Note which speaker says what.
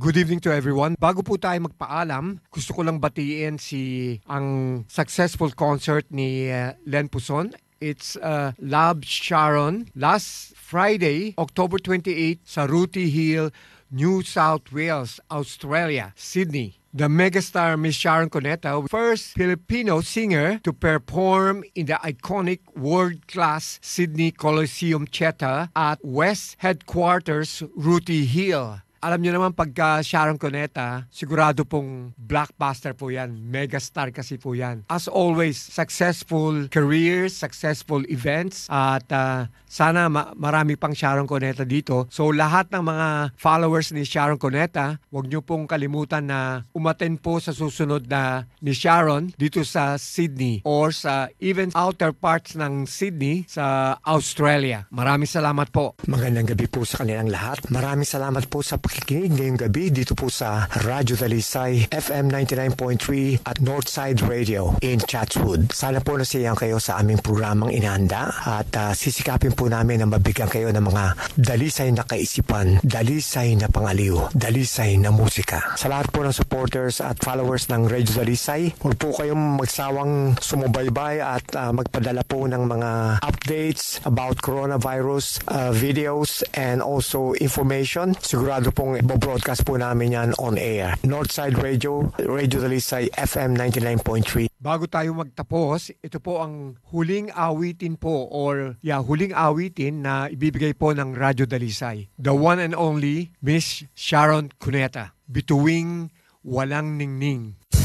Speaker 1: Good evening to everyone. Bago po tayo magpaalam, gusto ko lang batiin ang successful concert ni Len Puson. It's Love Sharon last Friday, October 28 sa Rooty Hill, New South Wales, Australia, Sydney. The megastar Miss Sharon Cuneta, first Filipino singer to perform in the iconic world-class Sydney Coliseum Theatre at West Headquarters, Rooty Hill. Alam niyo naman pagka Sharon Cuneta, sigurado pong blockbuster po yan. Megastar kasi po yan. As always, successful careers, successful events, at sana marami pang Sharon Cuneta dito. So lahat ng mga followers ni Sharon Cuneta, huwag niyo pong kalimutan na umattend po sa susunod na ni Sharon dito sa Sydney or sa even outer parts ng Sydney sa Australia. Maraming salamat po.
Speaker 2: Magandang gabi po sa kanilang lahat. Maraming salamat po sa pakikinig ngayong gabi dito po sa Radyo Dalisay FM 99.3 at Northside Radio in Chatswood. Sana po nasiyahan kayo sa aming programang inihanda at sisikapin po namin na mabigyan kayo ng mga dalisay na kaisipan, dalisay na pangaliw, dalisay na musika. Sa lahat po ng supporters at followers ng Radio Dalisay, huwag po kayong magsawang sumubaybay at magpadala po ng mga updates about coronavirus, videos and also information. Sigurado pong i-broadcast po namin yan on air. Northside Radio, Radio Dalisay FM 99.3.
Speaker 1: Bago tayo magtapos, ito po ang huling awitin po or huling awitin na ibibigay po ng Radyo Dalisay. The one and only Miss Sharon Cuneta. Bituing Walang Ningning.